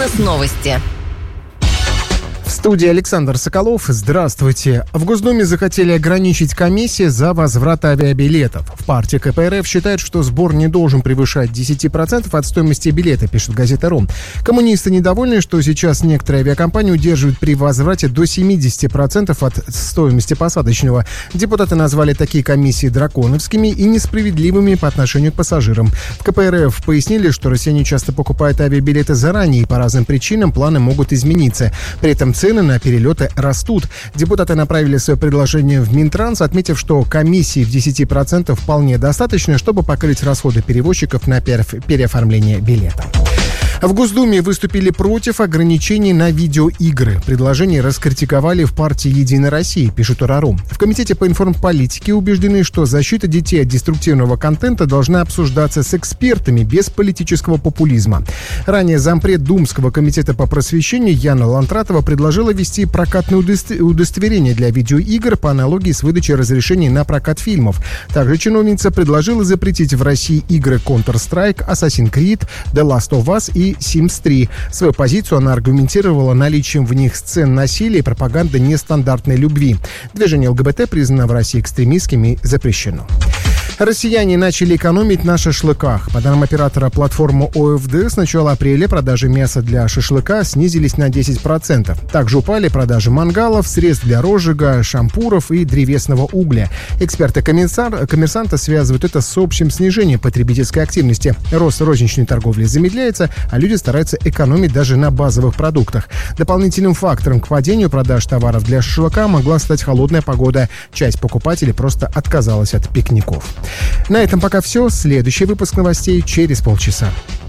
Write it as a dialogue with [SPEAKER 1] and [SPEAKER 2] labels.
[SPEAKER 1] Бизнес-новости.
[SPEAKER 2] В студии Александр Соколов. Здравствуйте. В Госдуме захотели ограничить комиссии за возврат авиабилетов. В партии КПРФ считают, что сбор не должен превышать 10% от стоимости билета, пишет газета «Ром». Коммунисты недовольны, что сейчас некоторые авиакомпании удерживают при возврате до 70% от стоимости посадочного. Депутаты назвали такие комиссии драконовскими и несправедливыми по отношению к пассажирам. В КПРФ пояснили, что россияне часто покупают авиабилеты заранее, и по разным причинам планы могут измениться. При этом цены на перелеты растут. Депутаты направили свое предложение в Минтранс, отметив, что комиссии в 10% вполне достаточно, чтобы покрыть расходы перевозчиков на переоформление билета. В Госдуме выступили против ограничений на видеоигры. Предложение раскритиковали в партии «Единая Россия», пишет Урару. В Комитете по информполитике убеждены, что защита детей от деструктивного контента должна обсуждаться с экспертами без политического популизма. Ранее зампред Думского комитета по просвещению Яна Лантратова предложила ввести прокатное удостоверение для видеоигр по аналогии с выдачей разрешений на прокат фильмов. Также чиновница предложила запретить в России игры Counter-Strike, Assassin's Creed, The Last of Us и Sims 3. Свою позицию она аргументировала наличием в них сцен насилия и пропаганды нестандартной любви. Движение ЛГБТ признано в России экстремистским и запрещено. Россияне начали экономить на шашлыках. По данным оператора платформы ОФД, с начала апреля продажи мяса для шашлыка снизились на 10%. Также упали продажи мангалов, средств для розжига, шампуров и древесного угля. Эксперты «Коммерсанта» связывают это с общим снижением потребительской активности. Рост розничной торговли замедляется, а люди стараются экономить даже на базовых продуктах. Дополнительным фактором к падению продаж товаров для шашлыка могла стать холодная погода. Часть покупателей просто отказалась от пикников. На этом пока все. Следующий выпуск новостей через полчаса.